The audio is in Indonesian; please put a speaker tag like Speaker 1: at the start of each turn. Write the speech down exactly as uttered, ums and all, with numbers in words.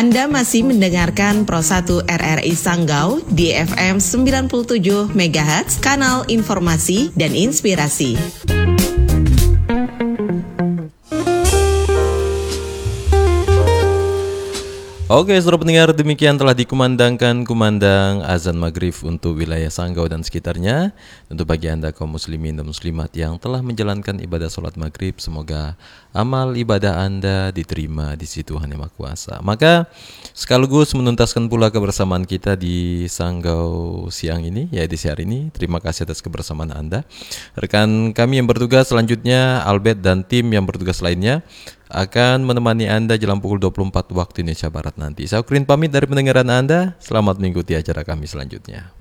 Speaker 1: Anda masih mendengarkan Pro satu R R I Sanggau di F M sembilan puluh tujuh megahertz, kanal informasi dan inspirasi.
Speaker 2: Oke, saudara pendengar, demikian telah dikumandangkan kumandang azan maghrib untuk wilayah Sanggau dan sekitarnya. Tentu bagi Anda kaum muslimin dan muslimat yang telah menjalankan ibadah sholat maghrib, semoga amal ibadah Anda diterima di sisi Tuhan Yang Maha Kuasa. Maka sekaligus menuntaskan pula kebersamaan kita di Sanggau siang ini, ya di siang ini. Terima kasih atas kebersamaan Anda. Rekan kami yang bertugas selanjutnya, Albert dan tim yang bertugas lainnya, akan menemani Anda jelang pukul dua puluh empat waktu Indonesia Barat nanti. Saya Ukrin pamit dari pendengaran Anda. Selamat mengikuti acara kami selanjutnya.